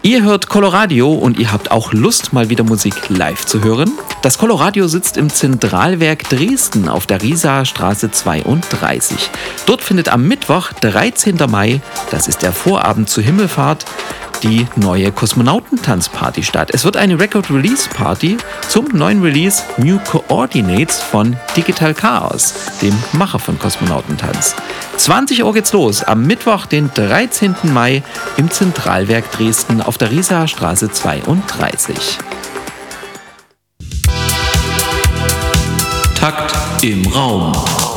Ihr hört Coloradio und ihr habt auch Lust, mal wieder Musik live zu hören? Das Coloradio sitzt im Zentralwerk Dresden auf der Riesaer Straße 32. Dort findet am Mittwoch, 13. Mai, das ist der Vorabend zur Himmelfahrt, die neue Kosmonautentanzparty statt. Es wird eine Record-Release-Party zum neuen Release New Coordinates von Digital Chaos, dem Macher von Kosmonautentanz. 20 Uhr geht's los, am Mittwoch, den 13. Mai im Zentralwerk Dresden auf der Riesaer Straße 32. Takt im Raum.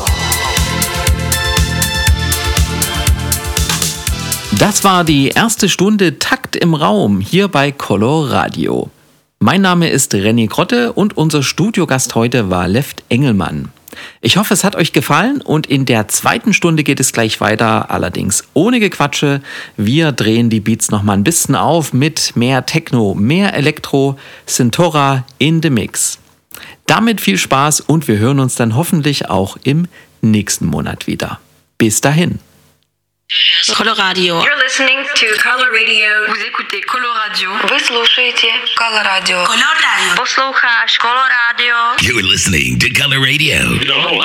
Das war die erste Stunde Takt im Raum hier bei Coloradio. Mein Name ist René Grotte und unser Studiogast heute war Left Engelmann. Ich hoffe, es hat euch gefallen und in der zweiten Stunde geht es gleich weiter, allerdings ohne Gequatsche. Wir drehen die Beats nochmal ein bisschen auf mit mehr Techno, mehr Elektro, Centora in the Mix. Damit viel Spaß und wir hören uns dann hoffentlich auch im nächsten Monat wieder. Bis dahin. Coloradio. You're listening to Coloradio. Vous écoutez Coloradio. Вы слушаете Coloradio. Coloradio. Послушаешь Coloradio. You're listening to Coloradio.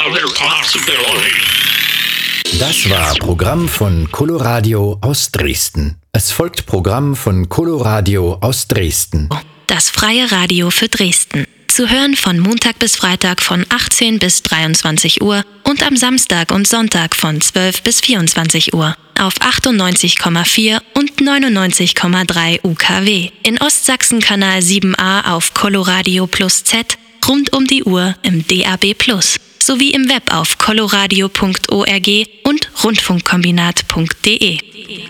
Das war Programm von Coloradio aus Dresden. Es folgt Programm von Coloradio aus Dresden. Das freie Radio für Dresden. Zu hören von Montag bis Freitag von 18 bis 23 Uhr und am Samstag und Sonntag von 12 bis 24 Uhr auf 98,4 und 99,3 UKW. In Ostsachsen Kanal 7a auf Coloradio Plus Z rund um die Uhr im DAB Plus sowie im Web auf coloradio.org und rundfunkkombinat.de.